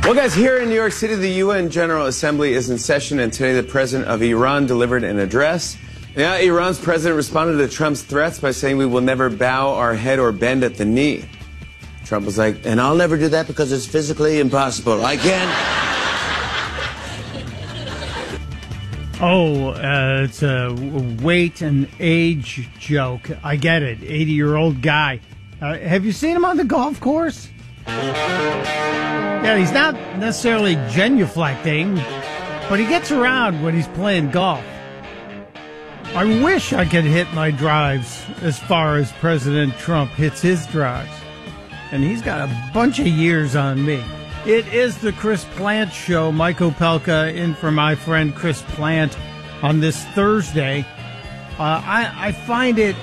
Well, guys, here in New York City, the UN General Assembly is in session, and today the president of Iran delivered an address. Now, Iran's president responded to Trump's threats by saying we will never bow our head or bend at the knee. Trump was like, and I'll never do that because it's physically impossible. I can't. It's a weight and age joke. I get it. 80-year-old guy. Have you seen him on the golf course? Yeah, he's not necessarily genuflecting, but he gets around when he's playing golf. I wish I could hit my drives as far as President Trump hits his drives. And he's got a bunch of years on me. It is the Chris Plante Show. Mike Opelka in for my friend Chris Plante on this Thursday. I find it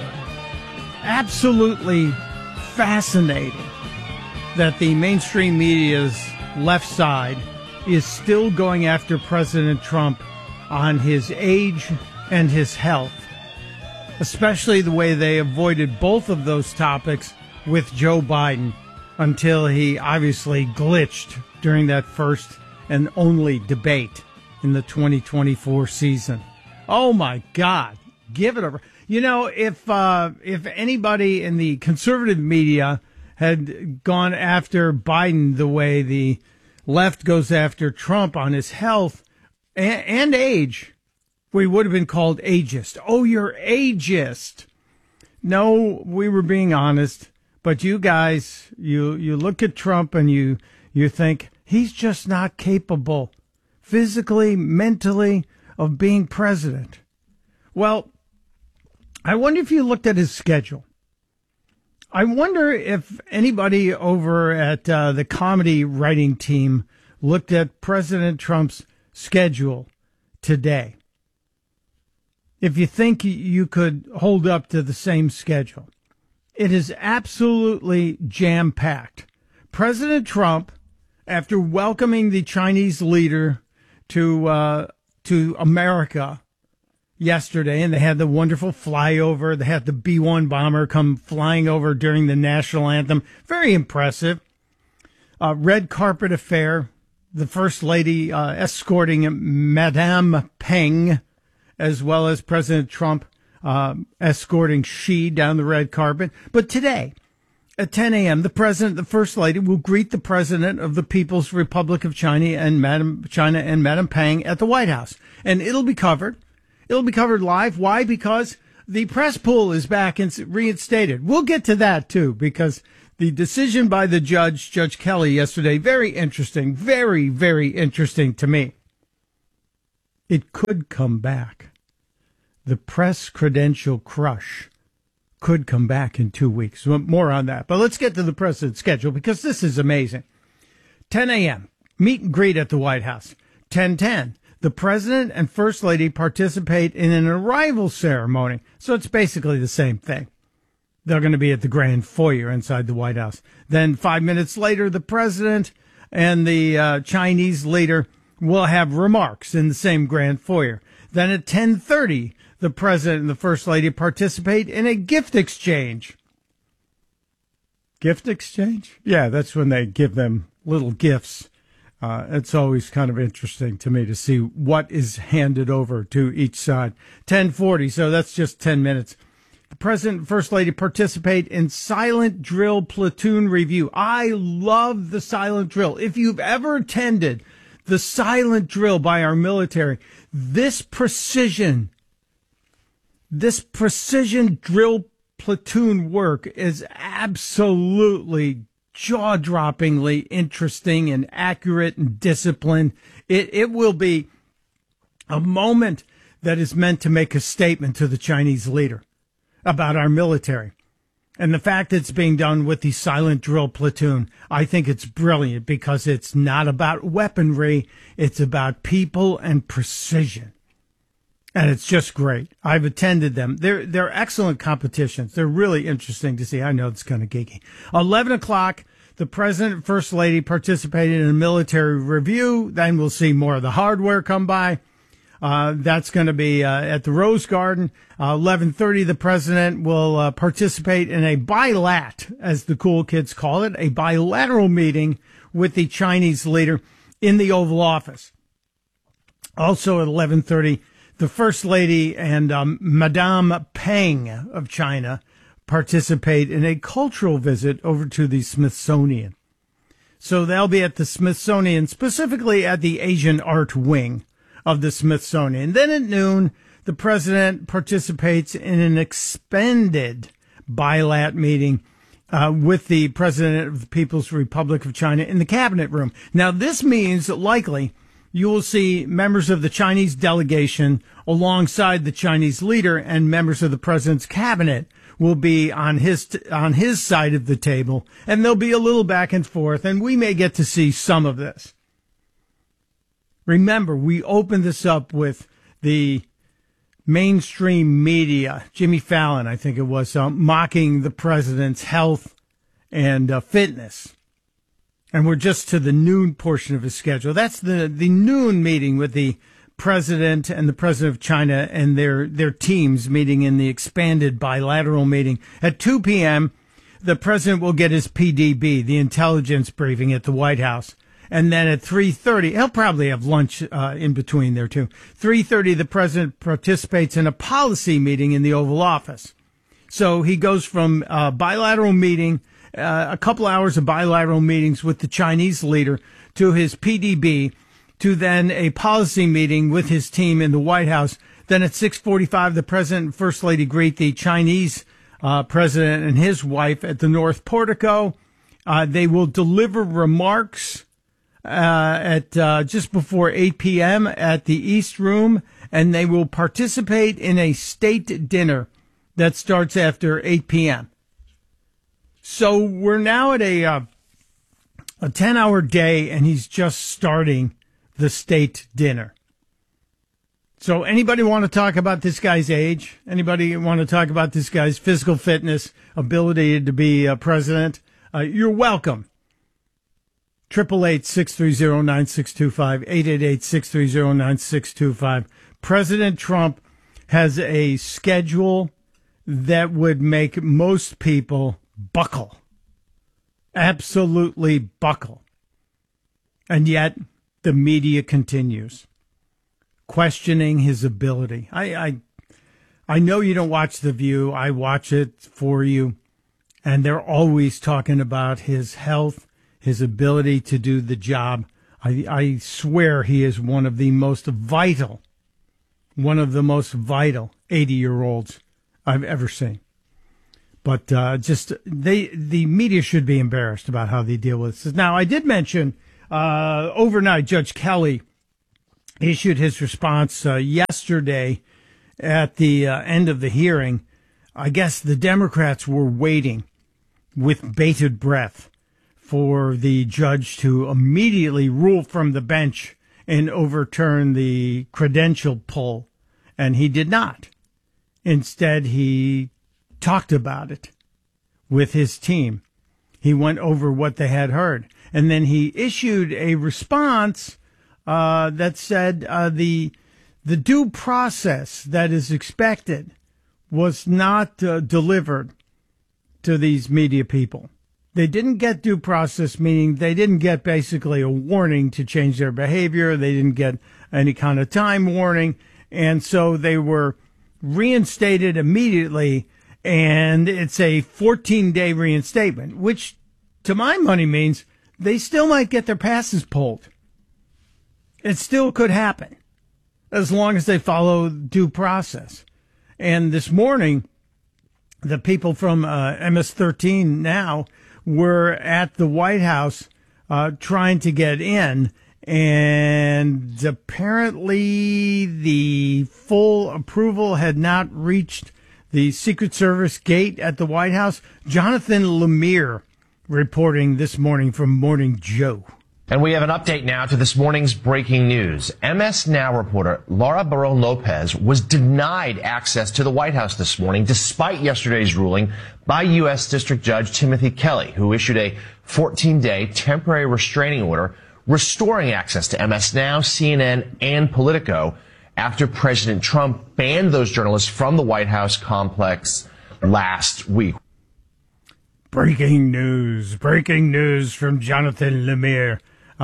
absolutely fascinating that the mainstream media's left side is still going after President Trump on his age and his health, especially the way they avoided both of those topics with Joe Biden until he obviously glitched during that first and only debate in the 2024 season. Oh, my God. Give it over. You know, if anybody in the conservative media had gone after Biden the way the left goes after Trump on his health and age, we would have been called ageist. Oh, you're ageist. No, we were being honest. But you guys, you look at Trump and you think he's just not capable physically, mentally of being president. Well, I wonder if you looked at his schedule. I wonder if anybody over at the comedy writing team looked at President Trump's schedule today. If you think you could hold up to the same schedule. It is absolutely jam-packed. President Trump, after welcoming the Chinese leader to America yesterday, and they had the wonderful flyover, they had the B-1 bomber come flying over during the national anthem. Very impressive. Red carpet affair, the First Lady escorting Madame Peng, as well as President Trump escorting Xi down the red carpet. But today, at 10 a.m., the President, the First Lady, will greet the President of the People's Republic of China and Madame Peng at the White House. And it'll be covered. It'll be covered live. Why? Because the press pool is back and reinstated. We'll get to that, too, because the decision by the judge, Judge Kelly, yesterday, very interesting, very, very interesting to me. It could come back. The press credential crush could come back in 2 weeks. More on that. But let's get to the president's schedule because this is amazing. 10 a.m., meet and greet at the White House. 10:10, the president and first lady participate in an arrival ceremony. So it's basically the same thing. They're going to be at the grand foyer inside the White House. Then 5 minutes later, the president and the Chinese leader will have remarks in the same grand foyer. Then at 10:30, the president and the first lady participate in a gift exchange. Gift exchange? Yeah, that's when they give them little gifts. It's always kind of interesting to me to see what is handed over to each side. 10:40, so that's just 10 minutes. The president and first lady participate in silent drill platoon review. I love the silent drill. If you've ever attended the silent drill by our military, this precision drill platoon work is absolutely jaw-droppingly interesting and accurate and disciplined. It will be a moment that is meant to make a statement to the Chinese leader about our military. And the fact that it's being done with the silent drill platoon, I think it's brilliant because it's not about weaponry. It's about people and precision. And it's just great. I've attended them. They're excellent competitions. They're really interesting to see. I know it's kind of geeky. 11 o'clock, the president and first lady participated in a military review. Then we'll see more of the hardware come by. That's going to be at the Rose Garden. 11:30, the president will participate in a bilat, as the cool kids call it, a bilateral meeting with the Chinese leader in the Oval Office. Also at 11:30, the First Lady and Madame Peng of China participate in a cultural visit over to the Smithsonian. So they'll be at the Smithsonian, specifically at the Asian Art Wing of the Smithsonian. Then at noon, the president participates in an expanded bilat meeting with the president of the People's Republic of China in the cabinet room. Now, this means that likely you will see members of the Chinese delegation alongside the Chinese leader, and members of the president's cabinet will be on his side of the table, and there'll be a little back and forth, and we may get to see some of this. Remember, we opened this up with the mainstream media, Jimmy Fallon, I think it was, mocking the president's health and fitness. And we're just to the noon portion of his schedule. That's the noon meeting with the president and the president of China and their teams meeting in the expanded bilateral meeting. At 2 p.m., the president will get his PDB, the intelligence briefing at the White House. And then at 3:30, he'll probably have lunch in between there too. 3:30, the president participates in a policy meeting in the Oval Office. So he goes from a bilateral meeting, a couple hours of bilateral meetings with the Chinese leader, to his PDB, to then a policy meeting with his team in the White House. Then at 6:45, the president and first lady greet the Chinese president and his wife at the North Portico. They will deliver remarks at just before 8 p.m. at the East Room, and they will participate in a state dinner that starts after 8 p.m. So we're now at a 10-hour day, and he's just starting the state dinner. So anybody want to talk about this guy's age? Anybody want to talk about this guy's physical fitness, ability to be president? You're welcome. 888-630-9625, 888-630-9625. President Trump has a schedule that would make most people buckle. Absolutely buckle. And yet the media continues questioning his ability. I know you don't watch The View. I watch it for you. And they're always talking about his health, his ability to do the job. I swear he is one of the most vital 80-year-olds I've ever seen. But the media should be embarrassed about how they deal with this. Now, I did mention overnight Judge Kelly issued his response yesterday at the end of the hearing. I guess the Democrats were waiting with bated breath for the judge to immediately rule from the bench and overturn the credential poll, and he did not. Instead, he talked about it with his team. He went over what they had heard, and then he issued a response that said the due process that is expected was not delivered to these media people. They didn't get due process, meaning they didn't get basically a warning to change their behavior. They didn't get any kind of time warning. And so they were reinstated immediately. And it's a 14-day reinstatement, which to my money means they still might get their passes pulled. It still could happen as long as they follow due process. And this morning, the people from MS-13 now were at the White House trying to get in, and apparently the full approval had not reached the Secret Service gate at the White House. Jonathan Lemire reporting this morning from Morning Joe. And we have an update now to this morning's breaking news. MS Now reporter Laura Barón Lopez was denied access to the White House this morning, despite yesterday's ruling by U.S. District Judge Timothy Kelly, who issued a 14-day temporary restraining order restoring access to MS Now, CNN, and Politico after President Trump banned those journalists from the White House complex last week. Breaking news from Jonathan Lemire.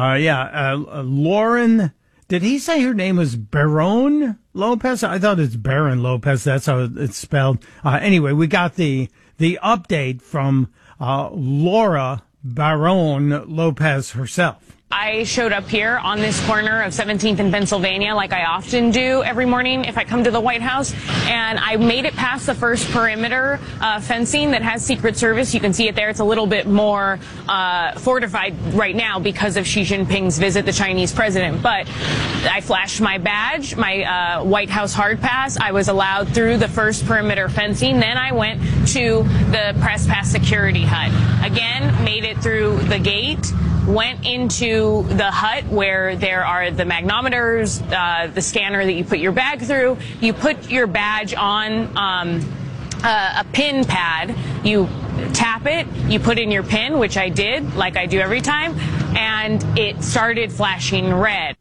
Lauren, did he say her name was Barron Lopez? I thought it's Barron Lopez. That's how it's spelled. Anyway, we got the update from Laura Barron Lopez herself. I showed up here on this corner of 17th and Pennsylvania like I often do every morning if I come to the White House, and I made it past the first perimeter fencing that has Secret Service. You can see it there. It's a little bit more fortified right now because of Xi Jinping's visit, the Chinese president. But I flashed my badge, my White House hard pass. I was allowed through the first perimeter fencing. Then I went to the press pass security hut. Again, made it through the gate. Went into the hut where there are the magnometers, the scanner that you put your bag through. You put your badge on a pin pad. You tap it, you put in your pin, which I did, like I do every time, and it started flashing red.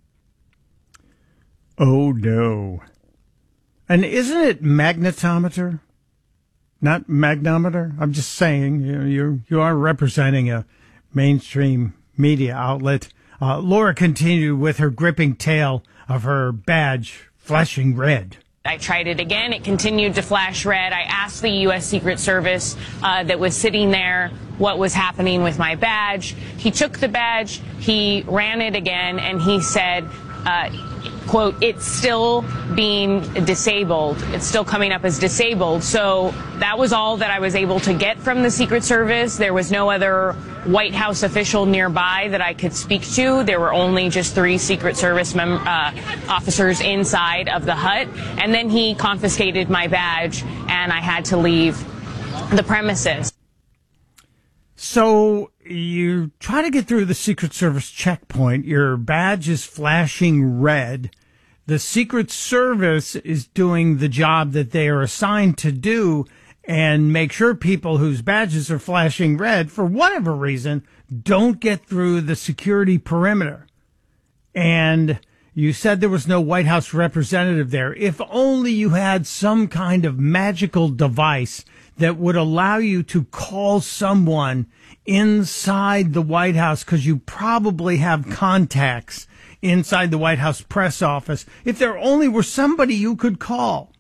Oh, no. And isn't it magnetometer? Not magnometer? I'm just saying, you are representing a mainstream media outlet. Laura continued with her gripping tale of her badge flashing red. I tried it again. It continued to flash red. I asked the U.S. Secret Service that was sitting there what was happening with my badge. He took the badge, he ran it again, and he said, quote, it's still being disabled. It's still coming up as disabled. So that was all that I was able to get from the Secret Service. There was no other White House official nearby that I could speak to. There were only just 3 Secret Service officers inside of the hut. And then he confiscated my badge, and I had to leave the premises. So you try to get through the Secret Service checkpoint. Your badge is flashing red. The Secret Service is doing the job that they are assigned to do and make sure people whose badges are flashing red, for whatever reason, don't get through the security perimeter. And you said there was no White House representative there. If only you had some kind of magical device that would allow you to call someone inside the White House, because you probably have contacts inside the White House press office. If there only were somebody you could call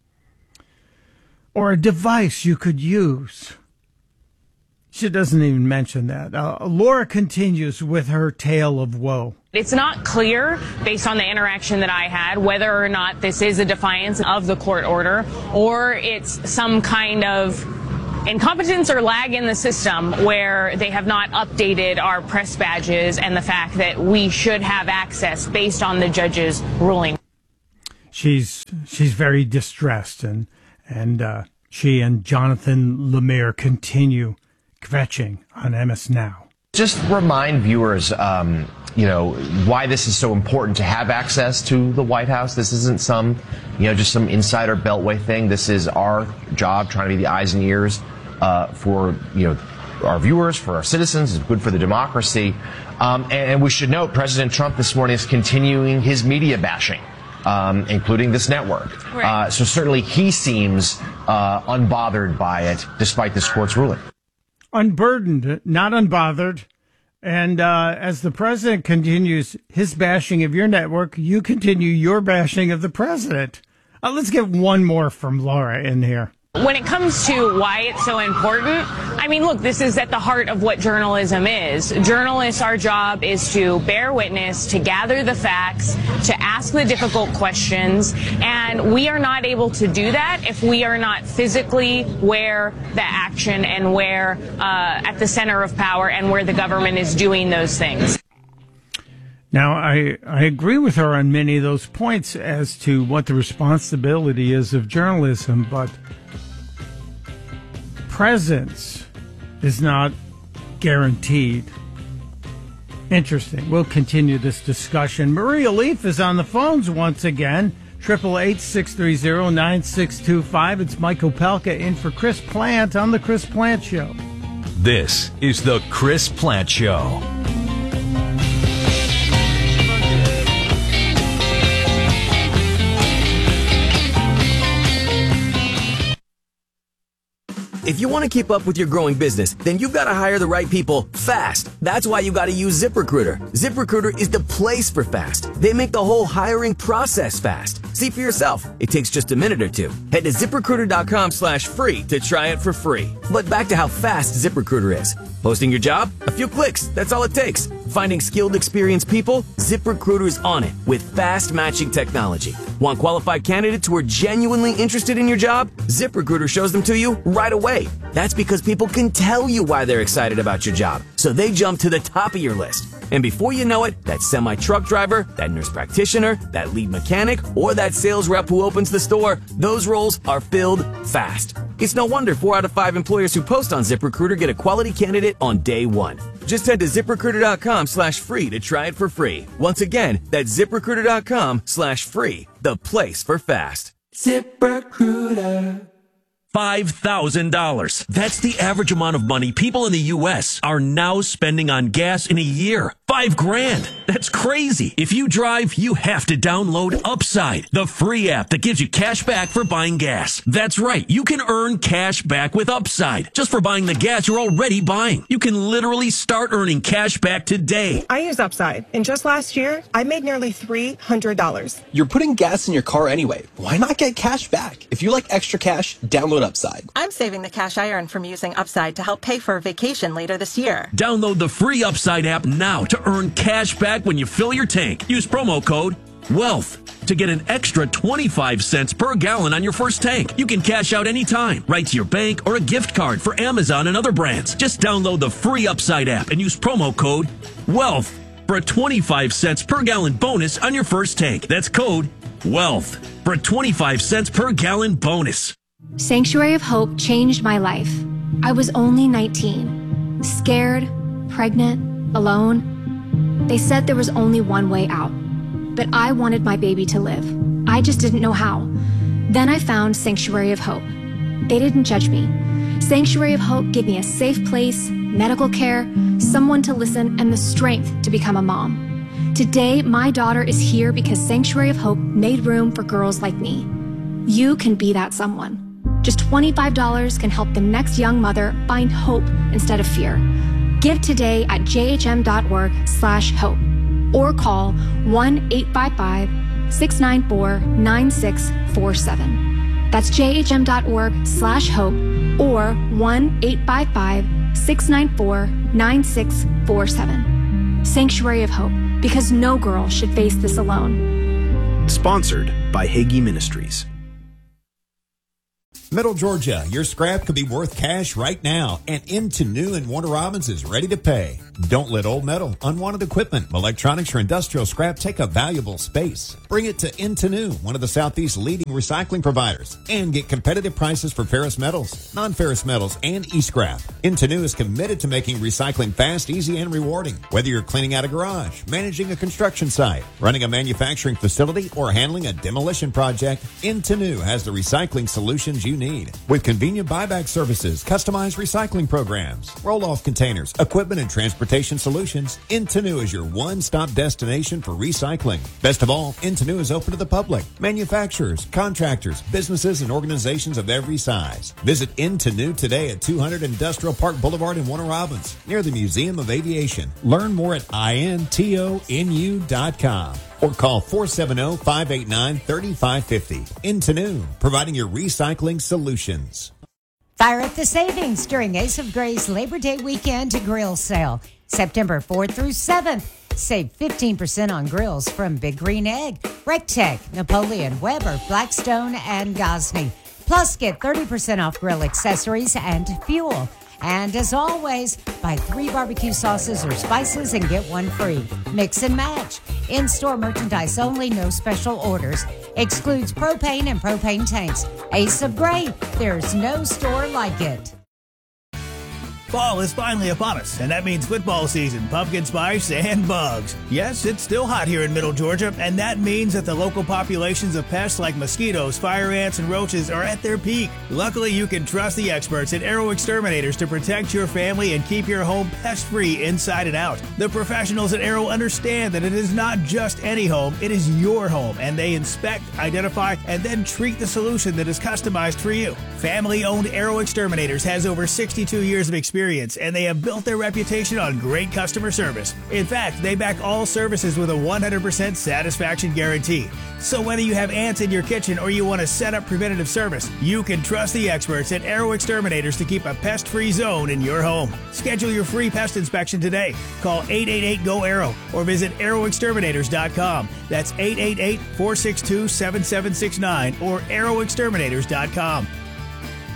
or a device you could use. She doesn't even mention that. Laura continues with her tale of woe. It's not clear, based on the interaction that I had, whether or not this is a defiance of the court order or it's some kind of incompetence or lag in the system where they have not updated our press badges and the fact that we should have access based on the judge's ruling. She's very distressed, and she and Jonathan Lemire continue kvetching on MS Now. Just remind viewers, why this is so important to have access to the White House. This isn't some, just some insider beltway thing. This is our job, trying to be the eyes and ears for, our viewers, for our citizens. It's good for the democracy. And we should note President Trump this morning is continuing his media bashing, including this network. Right. So certainly he seems unbothered by it, despite this court's ruling. Unburdened, not unbothered. And as the president continues his bashing of your network, you continue your bashing of the president. Let's get one more from Laura in here. When it comes to why it's so important, look, this is at the heart of what journalism is. Journalists, our job is to bear witness, to gather the facts, to ask the difficult questions, and we are not able to do that if we are not physically where the action and where at the center of power and where the government is doing those things. Now, I agree with her on many of those points as to what the responsibility is of journalism, but presence is not guaranteed. Interesting. We'll continue this discussion. Maria Leaf is on the phones once again. 888-630-9625. It's Mike Opelka in for Chris Plant on The Chris Plant Show. This is The Chris Plant Show. If you want to keep up with your growing business, then you've got to hire the right people fast. That's why you got to use ZipRecruiter. ZipRecruiter is the place for fast. They make the whole hiring process fast. See for yourself. It takes just a minute or two. Head to ZipRecruiter.com/free to try it for free. But back to how fast ZipRecruiter is. Posting your job? A few clicks. That's all it takes. Finding skilled, experienced people? ZipRecruiter's on it with fast matching technology. Want qualified candidates who are genuinely interested in your job? ZipRecruiter shows them to you right away. That's because people can tell you why they're excited about your job, so they jump to the top of your list. And before you know it, that semi-truck driver, that nurse practitioner, that lead mechanic, or that sales rep who opens the store, those roles are filled fast. It's no wonder 4 out of 5 employers who post on ZipRecruiter get a quality candidate on day one. Just head to ZipRecruiter.com/free to try it for free. Once again, that's ZipRecruiter.com/free, the place for fast. ZipRecruiter. $5,000. That's the average amount of money people in the U.S. are now spending on gas in a year. $5,000. That's crazy. If you drive, you have to download Upside, the free app that gives you cash back for buying gas. That's right. You can earn cash back with Upside just for buying the gas you're already buying. You can literally start earning cash back today. I use Upside, and just last year, I made nearly $300. You're putting gas in your car anyway. Why not get cash back? If you like extra cash, download Upside. I'm saving the cash I earn from using Upside to help pay for a vacation later this year. Download the free Upside app now to earn cash back when you fill your tank. Use promo code WEALTH to get an extra 25 cents per gallon on your first tank. You can cash out anytime, right to your bank or a gift card for Amazon and other brands. Just download the free Upside app and use promo code WEALTH for a 25 cents per gallon bonus on your first tank. That's code WEALTH for a 25 cents per gallon bonus. Sanctuary of Hope changed my life. I was only 19, scared, pregnant, alone. They said there was only one way out, but I wanted my baby to live. I just didn't know how. Then I found Sanctuary of Hope. They didn't judge me. Sanctuary of Hope gave me a safe place, medical care, someone to listen, and the strength to become a mom. Today, my daughter is here because Sanctuary of Hope made room for girls like me. You can be that someone. Just $25 can help the next young mother find hope instead of fear. Give today at jhm.org/hope or call 1-855-694-9647. That's jhm.org/hope or 1-855-694-9647. Sanctuary of Hope, because no girl should face this alone. Sponsored by Hagee Ministries. Middle Georgia, your scrap could be worth cash right now, and Into New in Warner Robins is ready to pay. Don't let old metal, unwanted equipment, electronics, or industrial scrap take up valuable space. Bring it to Into New, one of the Southeast's leading recycling providers, and get competitive prices for ferrous metals, non-ferrous metals, and e-scrap. Into New is committed to making recycling fast, easy, and rewarding. Whether you're cleaning out a garage, managing a construction site, running a manufacturing facility, or handling a demolition project, Into New has the recycling solutions you need. With convenient buyback services, customized recycling programs, roll-off containers, equipment and transportation solutions, Into New is your one-stop destination for recycling. Best of all, Into New is open to the public, manufacturers, contractors, businesses, and organizations of every size. Visit Into New today at 200 Industrial Park Boulevard in Warner Robins, near the Museum of Aviation. Learn more at intonu.com. or call 470-589-3550. Into New, providing your recycling solutions. Fire up the savings during Ace of Gray's Labor Day weekend grill sale. September 4th through 7th. Save 15% on grills from Big Green Egg, Rectech, Napoleon, Weber, Blackstone, and Gosney. Plus, get 30% off grill accessories and fuel. And as always, buy 3 barbecue sauces or spices and get 1 free. Mix and match. In-store merchandise only, no special orders. Excludes propane and propane tanks. Ace of Gray, there's no store like it. Fall is finally upon us, and that means football season, pumpkin spice, and bugs. Yes, it's still hot here in Middle Georgia, and that means that the local populations of pests like mosquitoes, fire ants, and roaches are at their peak. Luckily, you can trust the experts at Arrow Exterminators to protect your family and keep your home pest-free inside and out. The professionals at Arrow understand that it is not just any home, it is your home, and they inspect, identify, and then treat the solution that is customized for you. Family-owned Arrow Exterminators has over 62 years of experience, and they have built their reputation on great customer service. In fact, they back all services with a 100% satisfaction guarantee. So whether you have ants in your kitchen or you want to set up preventative service, you can trust the experts at Arrow Exterminators to keep a pest-free zone in your home. Schedule your free pest inspection today. Call 888-GO-ARROW or visit arrowexterminators.com. That's 888-462-7769 or arrowexterminators.com.